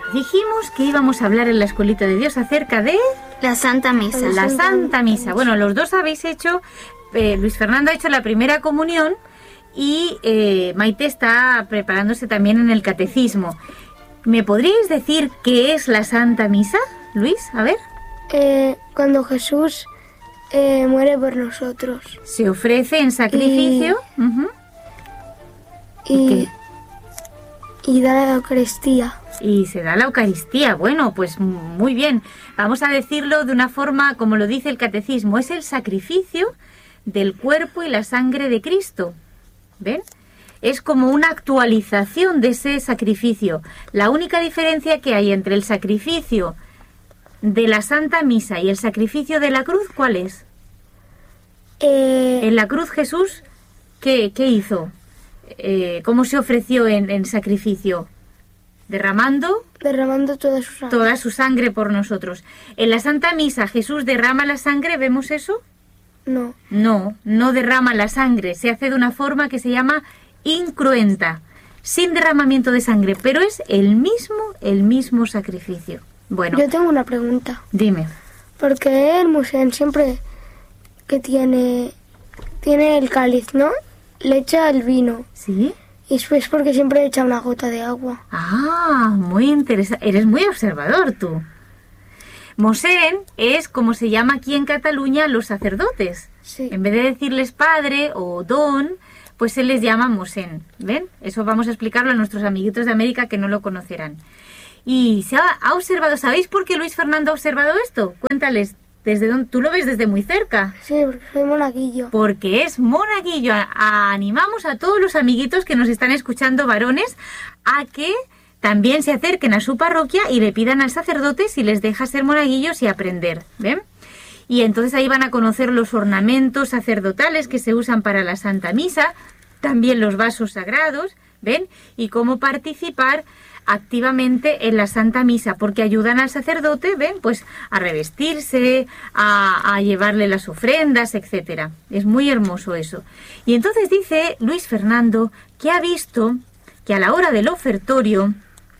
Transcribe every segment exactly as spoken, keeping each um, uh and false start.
Dijimos que íbamos a hablar en la Escuelita de Dios acerca de... La Santa Misa. La Santa Misa. Bueno, los dos habéis hecho... Eh, Luis Fernando ha hecho la primera comunión y eh, Maite está preparándose también en el catecismo. ¿Me podríais decir qué es la Santa Misa, Luis? A ver. Eh, cuando Jesús eh, muere por nosotros. Se ofrece en sacrificio. Y, uh-huh. y, y da la Eucaristía. Y se da la Eucaristía. Bueno, pues muy bien. Vamos a decirlo de una forma como lo dice el catecismo. Es el sacrificio del cuerpo y la sangre de Cristo. ¿Ven? Es como una actualización de ese sacrificio. La única diferencia que hay entre el sacrificio de la Santa Misa y el sacrificio de la cruz, ¿cuál es? Eh... En la cruz Jesús, ¿qué, qué hizo? Eh, ¿Cómo se ofreció en, en sacrificio? Derramando... Derramando toda su sangre. Toda su sangre por nosotros. En la Santa Misa, ¿Jesús derrama la sangre? ¿Vemos eso? No. No, no derrama la sangre. Se hace de una forma que se llama incruenta, sin derramamiento de sangre, pero es el mismo, el mismo sacrificio. Bueno. Yo tengo una pregunta. Dime. Porque el musén siempre que tiene, tiene el cáliz, ¿no? Le echa el vino. ¿Sí? Y después porque siempre le echa una gota de agua. Ah, muy interesante. Eres muy observador tú. Mosén es como se llama aquí en Cataluña los sacerdotes. Sí. En vez de decirles padre o don, pues se les llama Mosén. ¿Ven? Eso vamos a explicarlo a nuestros amiguitos de América que no lo conocerán. Y se ha, ha observado, ¿sabéis por qué Luis Fernando ha observado esto? Cuéntales, ¿desde dónde? ¿Tú lo ves desde muy cerca? Sí, porque soy monaguillo. Porque es monaguillo. A, a, animamos a todos los amiguitos que nos están escuchando, varones, a que también se acerquen a su parroquia y le pidan al sacerdote si les deja ser monaguillos y aprender, ¿ven? Y entonces ahí van a conocer los ornamentos sacerdotales que se usan para la Santa Misa, también los vasos sagrados, ¿ven? Y cómo participar activamente en la Santa Misa, porque ayudan al sacerdote, ¿ven? Pues a revestirse, a, a llevarle las ofrendas, etcétera. Es muy hermoso eso. Y entonces dice Luis Fernando que ha visto que a la hora del ofertorio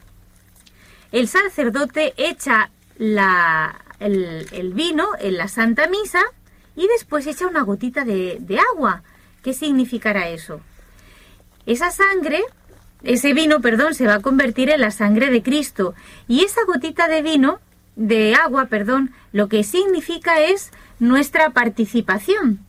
el sacerdote echa la, el, el vino en la Santa Misa y después echa una gotita de, de agua. ¿Qué significará eso? Esa sangre, ese vino, perdón, se va a convertir en la sangre de Cristo. Y esa gotita de vino, de agua, perdón, lo que significa es nuestra participación.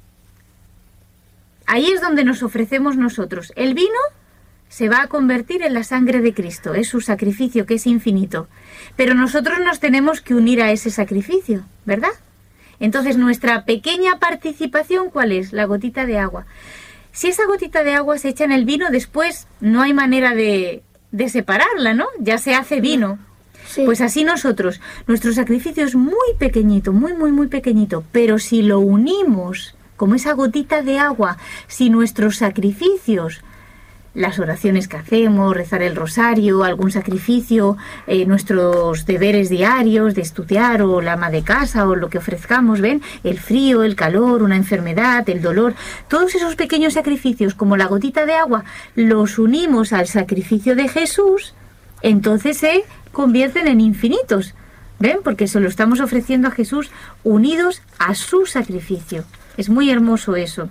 Ahí es donde nos ofrecemos nosotros. El vino se va a convertir en la sangre de Cristo, es su sacrificio que es infinito. Pero nosotros nos tenemos que unir a ese sacrificio, ¿verdad? Entonces nuestra pequeña participación, ¿cuál es? La gotita de agua. Si esa gotita de agua se echa en el vino, después no hay manera de, de separarla, ¿no? Ya se hace vino. Sí. Pues así nosotros, nuestro sacrificio es muy pequeñito, muy, muy, muy pequeñito, pero si lo unimos como esa gotita de agua, si nuestros sacrificios, las oraciones que hacemos, rezar el rosario, algún sacrificio, eh, nuestros deberes diarios de estudiar o la ama de casa o lo que ofrezcamos, ¿ven? El frío, el calor, una enfermedad, el dolor, todos esos pequeños sacrificios como la gotita de agua, los unimos al sacrificio de Jesús, entonces se convierten en infinitos, ¿ven? Porque se lo estamos ofreciendo a Jesús unidos a su sacrificio. Es muy hermoso eso.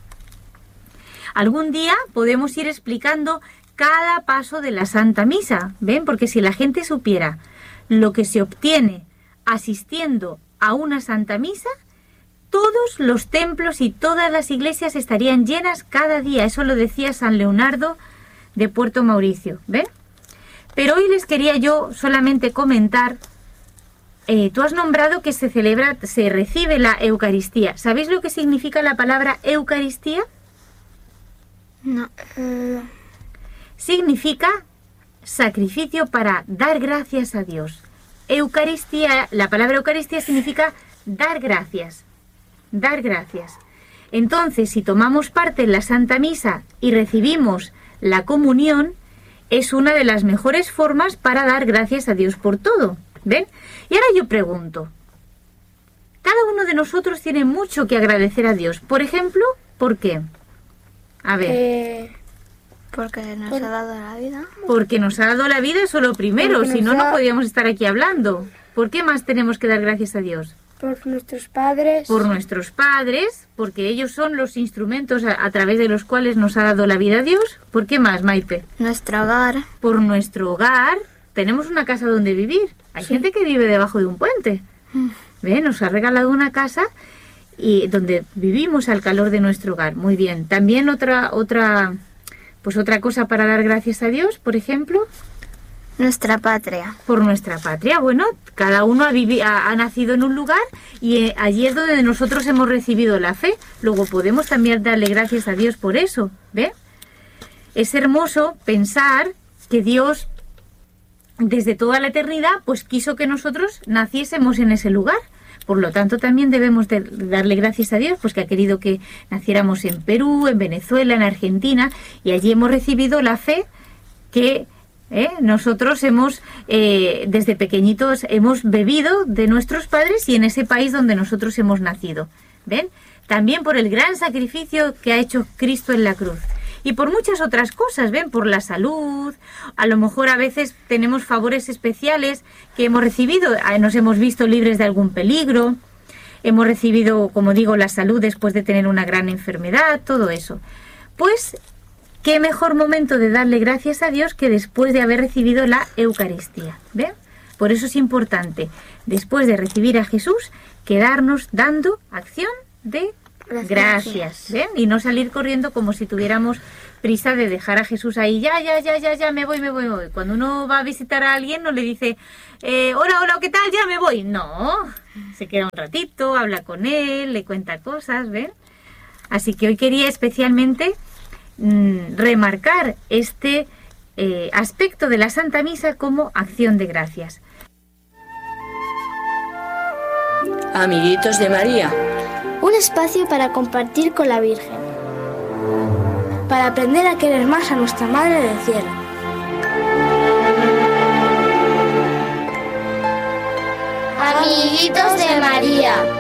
Algún día podemos ir explicando cada paso de la Santa Misa, ¿ven? Porque si la gente supiera lo que se obtiene asistiendo a una Santa Misa, todos los templos y todas las iglesias estarían llenas cada día. Eso lo decía San Leonardo de Puerto Mauricio, ¿ven? Pero hoy les quería yo solamente comentar, eh, tú has nombrado que se celebra, se recibe la Eucaristía. ¿Sabéis lo que significa la palabra Eucaristía? No. Uh... Significa sacrificio para dar gracias a Dios. Eucaristía, la palabra Eucaristía significa dar gracias. Dar gracias. Entonces, si tomamos parte en la Santa Misa y recibimos la comunión, es una de las mejores formas para dar gracias a Dios por todo. ¿Ven? Y ahora yo pregunto, cada uno de nosotros tiene mucho que agradecer a Dios. Por ejemplo, ¿por qué? A ver. Eh, Porque nos Por- ha dado la vida. Porque nos ha dado la vida, eso lo primero, Porque si nos no, no ha- podríamos estar aquí hablando. ¿Por qué más tenemos que dar gracias a Dios? Por nuestros padres. Por nuestros padres, porque ellos son los instrumentos a, a través de los cuales nos ha dado la vida Dios. ¿Por qué más, Maite? Nuestro hogar. Por nuestro hogar. Tenemos una casa donde vivir. Hay gente que vive debajo de un puente. ¿Ve? Nos ha regalado una casa y donde vivimos al calor de nuestro hogar. Muy bien. También otra otra pues otra cosa para dar gracias a Dios, por ejemplo, Nuestra patria. por nuestra patria. Bueno, cada uno ha, vivi- ha, ha nacido en un lugar y eh, allí es donde nosotros hemos recibido la fe. Luego podemos también darle gracias a Dios por eso. ¿Ve? Es hermoso pensar que Dios, desde toda la eternidad, pues quiso que nosotros naciésemos en ese lugar. Por lo tanto, también debemos de darle gracias a Dios, pues que ha querido que naciéramos en Perú, en Venezuela, en Argentina, y allí hemos recibido la fe que eh, nosotros hemos, eh, desde pequeñitos, hemos bebido de nuestros padres y en ese país donde nosotros hemos nacido. ¿Ven? También por el gran sacrificio que ha hecho Cristo en la cruz. Y por muchas otras cosas, ¿ven? Por la salud, a lo mejor a veces tenemos favores especiales que hemos recibido, eh, nos hemos visto libres de algún peligro, hemos recibido, como digo, la salud después de tener una gran enfermedad, todo eso. Pues, qué mejor momento de darle gracias a Dios que después de haber recibido la Eucaristía, ¿ven? Por eso es importante, después de recibir a Jesús, quedarnos dando acción de Gracias. gracias, ¿ven? Y no salir corriendo como si tuviéramos prisa de dejar a Jesús ahí, ya, ya, ya, ya, ya, me voy, me voy, me voy. Cuando uno va a visitar a alguien no le dice, eh, hola, hola, ¿qué tal? Ya me voy. No, se queda un ratito, habla con él, le cuenta cosas, ¿ven? Así que hoy quería especialmente mmm, remarcar este eh, aspecto de la Santa Misa como acción de gracias. Amiguitos de María. Un espacio para compartir con la Virgen, para aprender a querer más a nuestra Madre del Cielo. Amiguitos de María.